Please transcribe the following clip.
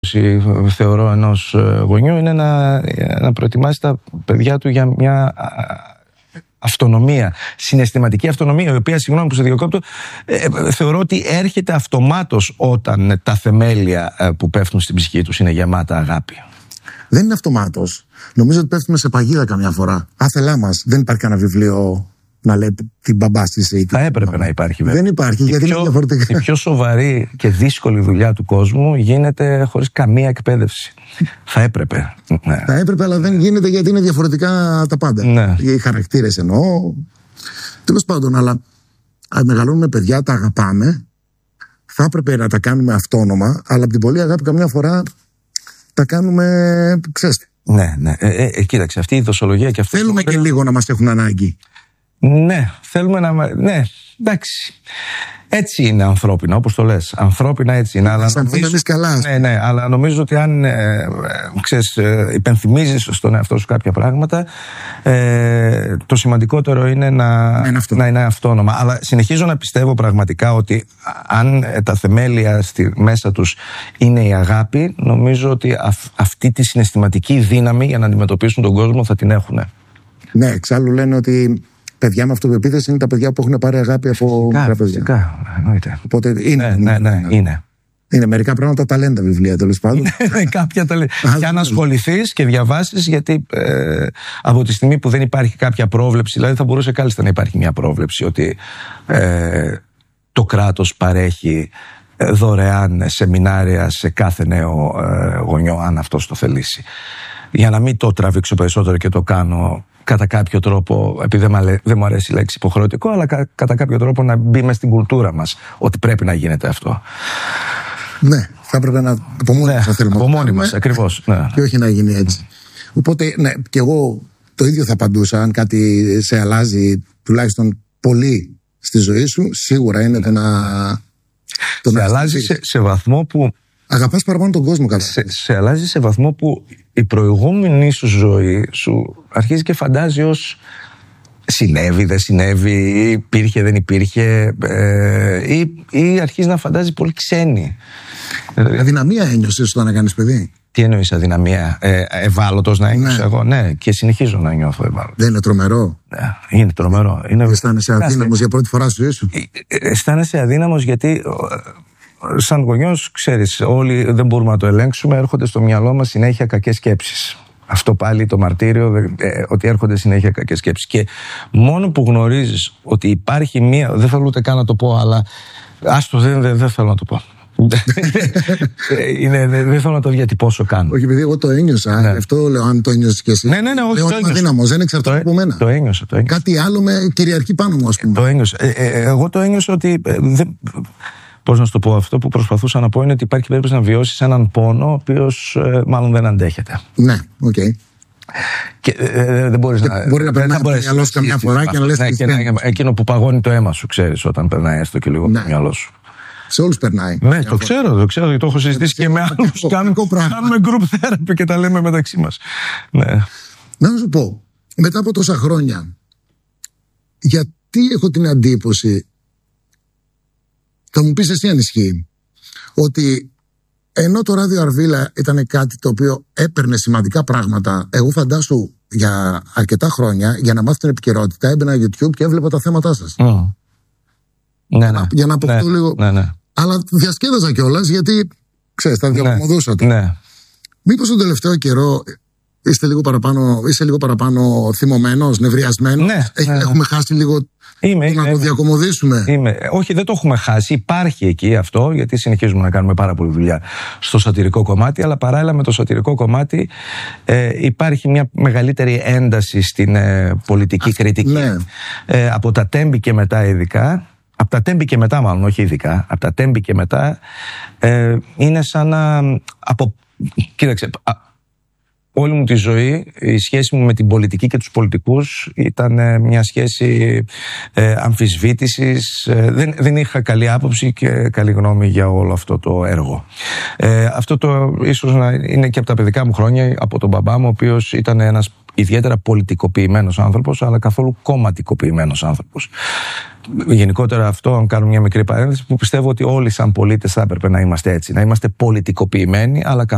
θεωρώ ενός γονιού είναι να προετοιμάσει τα παιδιά του για μια αυτονομία, συναισθηματική αυτονομία, η οποία, συγγνώμη που σε διακόπτω, θεωρώ ότι έρχεται αυτομάτως όταν τα θεμέλια που πέφτουν στην ψυχή τους είναι γεμάτα αγάπη. Δεν είναι αυτομάτως. Νομίζω ότι πέφτουμε σε παγίδα καμιά φορά. Άθελά μας. Δεν υπάρχει κανένα βιβλίο να λέει την μπαμπά στη. Θα έπρεπε να υπάρχει, βέβαια. Δεν υπάρχει, γιατί είναι διαφορετικά. Η πιο σοβαρή και δύσκολη δουλειά του κόσμου γίνεται χωρίς καμία εκπαίδευση. Θα έπρεπε. Ναι. Θα έπρεπε, αλλά δεν γίνεται γιατί είναι διαφορετικά τα πάντα. Ναι. Οι χαρακτήρες εννοώ. Τέλος πάντων, αλλά αν μεγαλώνουμε παιδιά, τα αγαπάμε. Θα έπρεπε να τα κάνουμε αυτόνομα, αλλά από την πολλή αγάπη καμιά φορά τα κάνουμε, ξέρετε. Ναι, ναι. Κοίταξε, αυτή η δοσολογία και αυτό. Θέλουμε και λίγο να μας έχουν ανάγκη. Ναι, θέλουμε να. Ναι, εντάξει. Έτσι είναι ανθρώπινα, όπως το λες. Ανθρώπινα έτσι είναι. Αλλά νομίζω, εμείς καλά. Ναι, αλλά νομίζω ότι αν υπενθυμίζεις στον εαυτό σου κάποια πράγματα, το σημαντικότερο είναι να είναι αυτόνομα. Αλλά συνεχίζω να πιστεύω πραγματικά ότι αν τα θεμέλια μέσα τους είναι η αγάπη, νομίζω ότι αυτή τη συναισθηματική δύναμη για να αντιμετωπίσουν τον κόσμο θα την έχουν. Ναι, εξάλλου λένε ότι παιδιά με αυτοπεποίθηση είναι τα παιδιά που έχουν πάρει αγάπη από μικρά παιδιά. Φυσικά, εννοείται. Οπότε είναι. Ναι, είναι. Είναι μερικά πράγματα ταλέντα βιβλία, τέλος πάντων. Κάποια ταλέντα. Και αν ασχοληθείς και διαβάσεις, γιατί από τη στιγμή που δεν υπάρχει κάποια πρόβλεψη, δηλαδή θα μπορούσε κάλλιστα να υπάρχει μια πρόβλεψη ότι το κράτος παρέχει δωρεάν σεμινάρια σε κάθε νέο γονιό, αν αυτός το θελήσει. Για να μην το τραβήξω περισσότερο και το κάνω κατά κάποιο τρόπο, επειδή δεν μου αρέσει η λέξη υποχρεωτικό, αλλά κατά κάποιο τρόπο να μπει μες στην κουλτούρα μας ότι πρέπει να γίνεται αυτό. Ναι, θα έπρεπε να από μόνοι μας θέλουμε. Από μόνοι μας, ακριβώς. Ναι. Και όχι να γίνει έτσι. Οπότε, ναι, και εγώ το ίδιο θα απαντούσα. Αν κάτι σε αλλάζει τουλάχιστον πολύ στη ζωή σου, σίγουρα είναι το να. Σε αλλάζει σε βαθμό που. Αγαπάς παραπάνω τον κόσμο, καλά. Σε αλλάζει σε βαθμό που η προηγούμενη σου ζωή σου αρχίζει και φαντάζει ως συνέβη, δεν συνέβη, υπήρχε, δεν υπήρχε, ή αρχίζει να φαντάζει πολύ ξένη. Αδυναμία ένιωσες όταν έκανες παιδί? Τι εννοείς αδυναμία? Ευάλωτος να ένιωσα εγώ? Ναι, και συνεχίζω να νιώθω ευάλωτος. Δεν είναι τρομερό? Ναι, είναι τρομερό. Αισθάνεσαι αδύναμος για πρώτη φορά στη ζωή σου? Αισθάνεσαι αδύναμος γιατί σαν γονιός, ξέρεις, όλοι δεν μπορούμε να το ελέγξουμε, έρχονται στο μυαλό μας συνέχεια κακές σκέψεις. Αυτό πάλι το μαρτύριο, ότι έρχονται συνέχεια κακές σκέψεις. Και μόνο που γνωρίζεις ότι υπάρχει μία, δεν θέλω ούτε καν να το πω, αλλά άστο, δεν θέλω να το πω. Δεν θέλω να το διατυπώσω καν. Όχι, επειδή εγώ το ένιωσα. Ναι. Αυτό λέω, αν το ένιωσες και εσύ. Ναι, όχι. Λέω, είμαι αδύναμος, δεν εξαρτάται από μένα. Το ένιωσα. Κάτι άλλο με κυριαρχεί πάνω μου, ας πούμε. Το ένιωσα. Εγώ το ένιωσα ότι. Πώς να σου το πω, αυτό που προσπαθούσα να πω είναι ότι υπάρχει περίπτωση να βιώσεις έναν πόνο ο οποίος μάλλον δεν αντέχεται. Ναι, οκ. Και δεν μπορείς να. Μπορεί να περνάει το μυαλό σου καμιά φορά και να λες. Εκείνο που παγώνει το αίμα σου, ξέρεις, όταν περνάει έστω και λίγο το μυαλό σου. Σε όλους περνάει. Ναι, το ξέρω, γιατί το έχω συζητήσει και με άλλους. Κάνουμε group therapy και τα λέμε μεταξύ μας. Να σου πω, μετά από τόσα χρόνια, γιατί έχω την εντύπωση. Θα μου πεις εσύ αν ισχύει, ότι ενώ το ράδιο Αρβίλα ήταν κάτι το οποίο έπαιρνε σημαντικά πράγματα, εγώ φαντάσου για αρκετά χρόνια, για να μάθω την επικαιρότητα, έμπαινα YouTube και έβλεπα τα θέματά σας. Ναι. Για να αποκτώ λίγο. Ναι. Αλλά διασκέδαζα κιόλας, γιατί ξέρεις, τα διακομωδούσατε. Ναι. Μήπως τον τελευταίο καιρό είσαι λίγο παραπάνω θυμωμένος, νευριασμένος? Ναι. Έχουμε χάσει λίγο. Να το διακομωδήσουμε. Όχι, δεν το έχουμε χάσει. Υπάρχει εκεί αυτό, γιατί συνεχίζουμε να κάνουμε πάρα πολλή δουλειά στο σατιρικό κομμάτι, αλλά παράλληλα με το σατιρικό κομμάτι υπάρχει μια μεγαλύτερη ένταση στην πολιτική κριτική. Ναι. Από τα Τέμπη και μετά ειδικά. Από τα Τέμπη και μετά, μάλλον, όχι ειδικά. Από τα Τέμπη και μετά είναι σαν να. Κοίταξε. Όλη μου τη ζωή η σχέση μου με την πολιτική και τους πολιτικούς ήταν μια σχέση αμφισβήτησης. Δεν είχα καλή άποψη και καλή γνώμη για όλο αυτό το έργο. Αυτό το ίσως να είναι και από τα παιδικά μου χρόνια, από τον μπαμπά μου, ο οποίος ήταν ένας ιδιαίτερα πολιτικοποιημένος άνθρωπος, αλλά καθόλου κομματικοποιημένος άνθρωπος. Γενικότερα αυτό, αν κάνω μια μικρή παρένθεση, που πιστεύω ότι όλοι σαν πολίτες θα έπρεπε να είμαστε έτσι, να είμαστε πολιτικοποιημένοι, αλλά